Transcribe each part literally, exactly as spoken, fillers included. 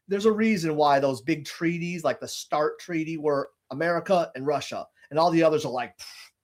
there's a reason why those big treaties, like the START treaty, were America and Russia, and all the others are like,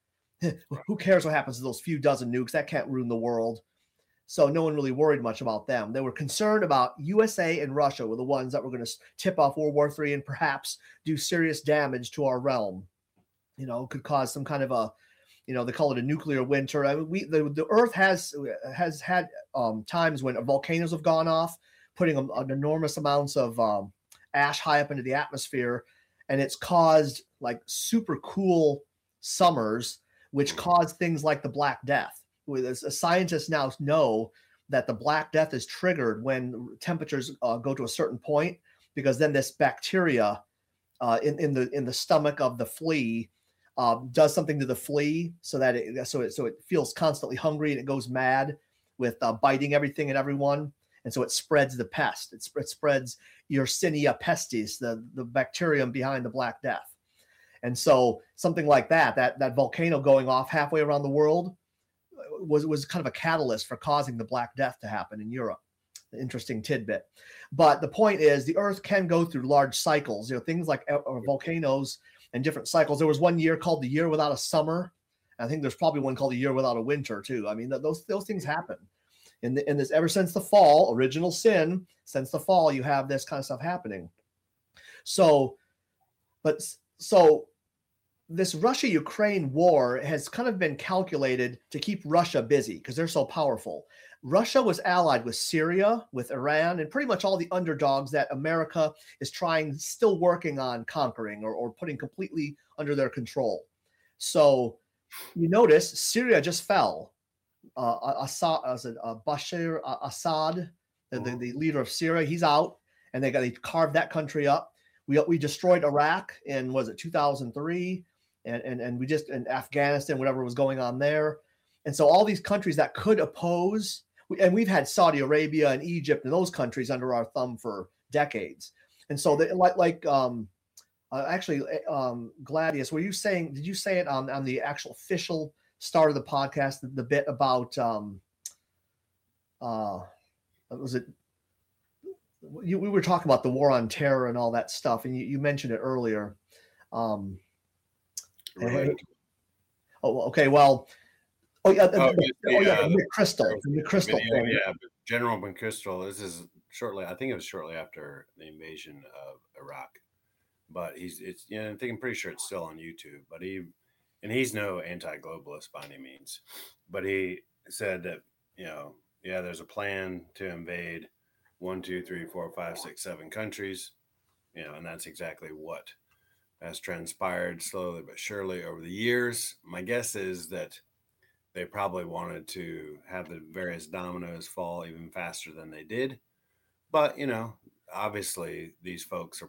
who cares what happens to those few dozen nukes? That can't ruin the world. So no one really worried much about them. They were concerned about U S A and Russia were the ones that were going to tip off World War Three and perhaps do serious damage to our realm. You know, could cause some kind of a, you know, they call it a nuclear winter. I mean, we the, the Earth has has had um, times when volcanoes have gone off, putting an, an enormous amounts of um, ash high up into the atmosphere, and it's caused like super cool summers, which caused things like the Black Death. With scientists now know that the Black Death is triggered when temperatures uh, go to a certain point, because then this bacteria uh, in in the in the stomach of the flea uh, does something to the flea, so that it so it so it feels constantly hungry and it goes mad with uh, biting everything and everyone, and so it spreads the pest. It, it spreads Yersinia pestis, the the bacterium behind the Black Death, and so something like that that that volcano going off halfway around the world was was kind of a catalyst for causing the Black Death to happen in Europe. Interesting tidbit. But the point is, the Earth can go through large cycles, you know, things like uh, volcanoes and different cycles. There was one year called the year without a summer. I think there's probably one called the year without a winter too. I mean, those those things happen. In, the, in this, ever since the fall, original sin, since the fall, you have this kind of stuff happening. So, but so this Russia-Ukraine war has kind of been calculated to keep Russia busy because they're so powerful. Russia was allied with Syria, with Iran, and pretty much all the underdogs that America is trying, still working on conquering or, or putting completely under their control. So you notice Syria just fell. Uh, Assad, uh, Bashar Assad, the, the, the leader of Syria, he's out, and they got they carved that country up. We we destroyed Iraq in, was it two thousand three? And, and and we just, in Afghanistan, whatever was going on there. And so all these countries that could oppose, and we've had Saudi Arabia and Egypt and those countries under our thumb for decades. And so they, like, like um, uh, actually, um, Gladius, were you saying, did you say it on, on the actual official start of the podcast, the, the bit about, um, uh, was it, you, we were talking about the war on terror and all that stuff, and you, you mentioned it earlier. Um, Right. Oh, okay. Well, oh yeah, oh, the, the, oh, yeah, uh, the McChrystal, the McChrystal video, thing. yeah, but General McChrystal. This is shortly. I think it was shortly after the invasion of Iraq. But he's it's you know I think I'm pretty sure it's still on YouTube. But he and he's no anti-globalist by any means. But he said that you know yeah, there's a plan to invade one, two, three, four, five, six, seven countries. You know, and that's exactly what has transpired slowly but surely over the years. My guess is that they probably wanted to have the various dominoes fall even faster than they did. But, you know, obviously these folks are